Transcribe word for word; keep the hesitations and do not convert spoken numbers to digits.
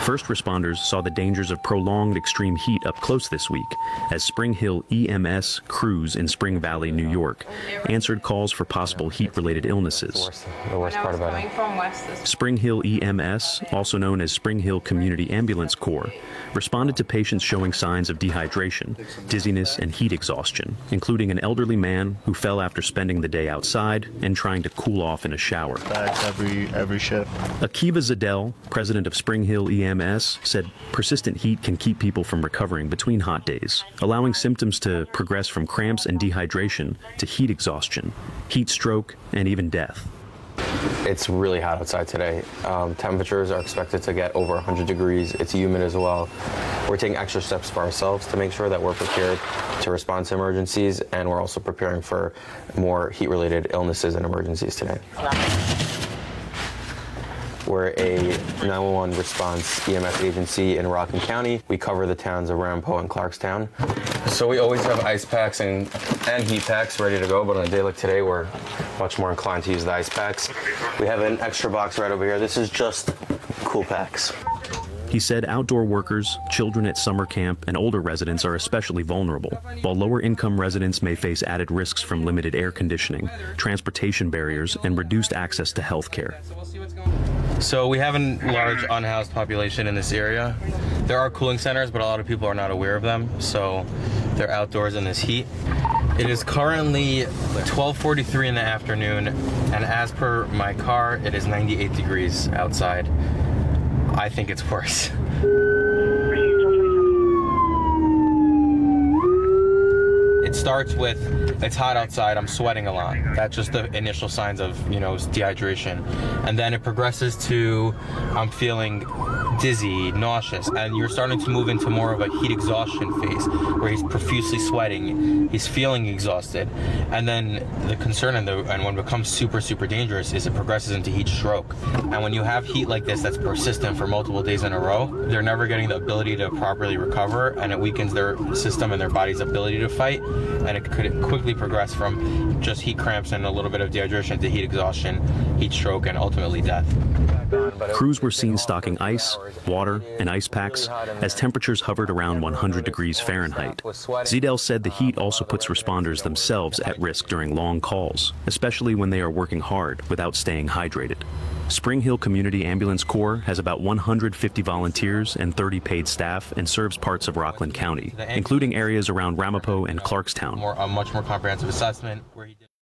First responders saw the dangers of prolonged extreme heat up close this week as Spring Hill E M S crews in Spring Valley, New York, answered calls for possible heat-related illnesses. The worst, the worst part about it. Spring Hill E M S, also known as Spring Hill Community Ambulance Corps, responded to patients showing signs of dehydration, dizziness, and heat exhaustion, including an elderly man who fell after spending the day outside and trying to cool off in a shower. Bags every every shift. Akiva Zadell, president of Spring Hill E M S, said persistent heat can keep people from recovering between hot days, allowing symptoms to progress from cramps and dehydration to heat exhaustion, heat stroke, and even death. It's really hot outside today. Um, temperatures are expected to get over one hundred degrees. It's humid as well. We're taking extra steps for ourselves to make sure that we're prepared to respond to emergencies, and we're also preparing for more heat-related illnesses and emergencies today. We're a nine one one response E M S agency in Rockland County. We cover the towns of Ramapo and Clarkstown. So we always have ice packs and, and heat packs ready to go, but on a day like today, we're much more inclined to use the ice packs. We have an extra box right over here. This is just cool packs. He said outdoor workers, children at summer camp, and older residents are especially vulnerable, while lower-income residents may face added risks from limited air conditioning, transportation barriers, and reduced access to health care. So we have a large unhoused population in this area. There are cooling centers, but a lot of people are not aware of them, so they're outdoors in this heat. It is currently twelve forty-three in the afternoon, and as per my car, it is ninety-eight degrees outside. I think it's worse. It starts with, it's hot outside, I'm sweating a lot. That's just the initial signs of, you know, dehydration. And then it progresses to, I'm feeling dizzy, nauseous, and you're starting to move into more of a heat exhaustion phase where he's profusely sweating, he's feeling exhausted. And then the concern and, the, and when it becomes super, super dangerous is it progresses into heat stroke. And when you have heat like this that's persistent for multiple days in a row, they're never getting the ability to properly recover, and it weakens their system and their body's ability to fight. And it could quickly progress from just heat cramps and a little bit of dehydration to heat exhaustion, heat stroke, and ultimately death. Crews were seen stocking ice, water, and ice packs as temperatures hovered around one hundred degrees Fahrenheit. Zadell said the heat also puts responders themselves at risk during long calls, especially when they are working hard without staying hydrated. Spring Hill Community Ambulance Corps has about one hundred fifty volunteers and thirty paid staff and serves parts of Rockland County, including areas around Ramapo and Clarkstown. More, a much more comprehensive assessment where he did